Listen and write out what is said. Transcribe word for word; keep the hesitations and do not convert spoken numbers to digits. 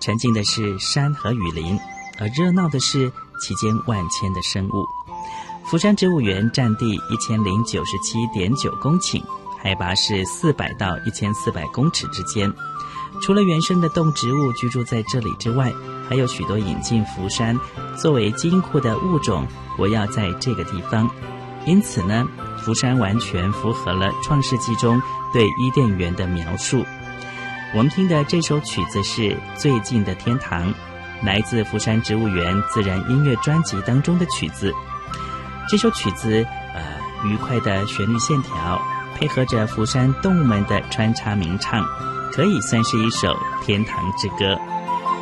沉静的是山和雨林，而热闹的是其间万千的生物。福山植物园占地一千零九十七点九公顷，海拔是四百到一千四百公尺之间。除了原生的动植物居住在这里之外，还有许多引进福山作为基因库的物种活跃在这个地方。因此呢，福山完全符合了创世纪中对伊甸园的描述。我们听的这首曲子是《最近的天堂》，来自福山植物园自然音乐专辑当中的曲子。这首曲子呃，愉快的旋律线条配合着福山动物们的穿插鸣唱，可以算是一首天堂之歌。